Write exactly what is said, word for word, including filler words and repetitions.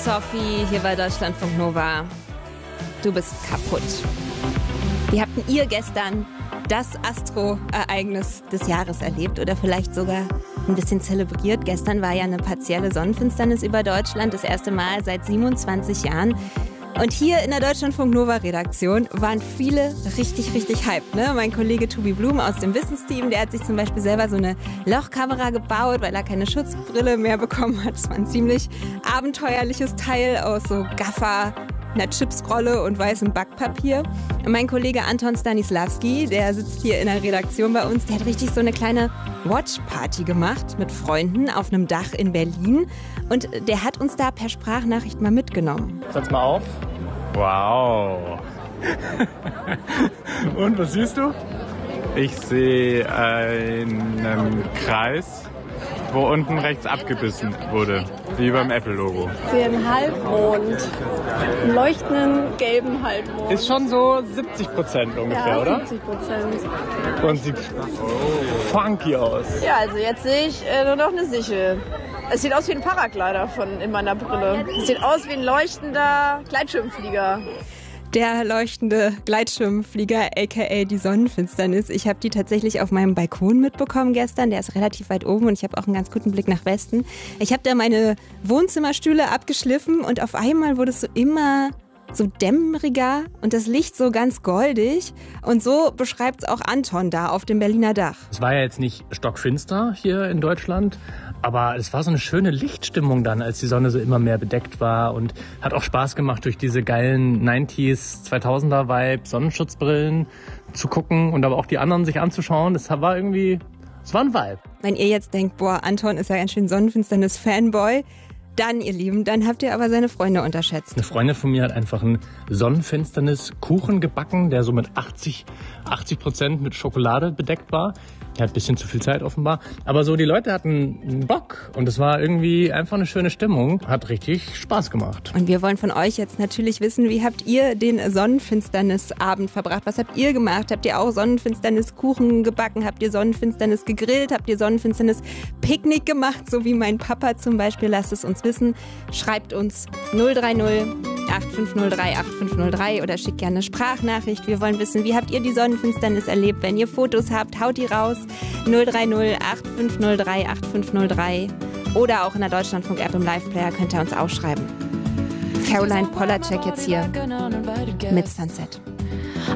Sophie, hier bei Deutschlandfunk Nova. Du bist kaputt. Wie habt denn ihr gestern das Astro-Ereignis des Jahres erlebt oder vielleicht sogar ein bisschen zelebriert? Gestern war ja eine partielle Sonnenfinsternis über Deutschland, das erste Mal seit siebenundzwanzig Jahren. Und hier in der Deutschlandfunk Nova Redaktion waren viele richtig, richtig hyped. Ne? Mein Kollege Tobi Blum aus dem Wissensteam, der hat sich zum Beispiel selber so eine Lochkamera gebaut, weil er keine Schutzbrille mehr bekommen hat. Das war ein ziemlich abenteuerliches Teil aus so Gaffer, einer Chipsrolle und weißem Backpapier. Und mein Kollege Anton Stanislavski, der sitzt hier in der Redaktion bei uns, der hat richtig so eine kleine Watchparty gemacht mit Freunden auf einem Dach in Berlin. Und der hat uns da per Sprachnachricht mal mitgenommen. Setz mal auf. Wow. Und, was siehst du? Ich sehe einen Kreis, wo unten rechts abgebissen wurde, wie beim Apple-Logo. Ich sehe einen Halbmond, einen leuchtenden gelben Halbmond. Ist schon so siebzig Prozent ungefähr, ja, oder? siebzig Prozent. Und sieht funky aus. Ja, also jetzt sehe ich äh, nur noch eine Sichel. Es sieht aus wie ein Paraglider von in meiner Brille. Es sieht aus wie ein leuchtender Gleitschirmflieger. Der leuchtende Gleitschirmflieger, aka die Sonnenfinsternis. Ich habe die tatsächlich auf meinem Balkon mitbekommen gestern. Der ist relativ weit oben und ich habe auch einen ganz guten Blick nach Westen. Ich habe da meine Wohnzimmerstühle abgeschliffen und auf einmal wurde es so immer so dämmeriger und das Licht so ganz goldig. Und so beschreibt es auch Anton da auf dem Berliner Dach. Es war ja jetzt nicht stockfinster hier in Deutschland, aber es war so eine schöne Lichtstimmung dann, als die Sonne so immer mehr bedeckt war und hat auch Spaß gemacht, durch diese geilen neunziger, zweitausender Vibe, Sonnenschutzbrillen zu gucken und aber auch die anderen sich anzuschauen. Das war irgendwie, es war ein Vibe. Wenn ihr jetzt denkt, boah, Anton ist ja ganz schön Sonnenfinsternis-Fanboy, dann, ihr Lieben, dann habt ihr aber seine Freunde unterschätzt. Eine Freundin von mir hat einfach einen Sonnenfinsternis-Kuchen gebacken, der so mit achtzig Prozent mit Schokolade bedeckt war. Er hat ein bisschen zu viel Zeit offenbar. Aber so, die Leute hatten Bock und es war irgendwie einfach eine schöne Stimmung. Hat richtig Spaß gemacht. Und wir wollen von euch jetzt natürlich wissen, wie habt ihr den Sonnenfinsternisabend verbracht? Was habt ihr gemacht? Habt ihr auch Sonnenfinsterniskuchen gebacken? Habt ihr Sonnenfinsternis gegrillt? Habt ihr Sonnenfinsternis-Picknick gemacht? So wie mein Papa zum Beispiel. Lasst es uns wissen. Schreibt uns null drei null acht fünf null drei acht fünf null drei oder schickt gerne eine Sprachnachricht. Wir wollen wissen, wie habt ihr die Sonnenfinsternis erlebt? Wenn ihr Fotos habt, haut die raus. null drei null acht fünf null drei acht fünf null drei oder auch in der Deutschlandfunk-App im Live-Player könnt ihr uns auch schreiben. Caroline Polacek jetzt hier mit Sunset.